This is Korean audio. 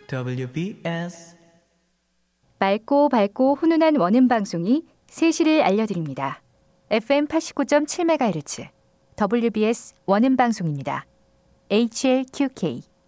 WBS 맑고 밝고 훈훈한 원음 방송이 3시를 알려드립니다. FM 89.7MHz WBS 원음 방송입니다. HLQK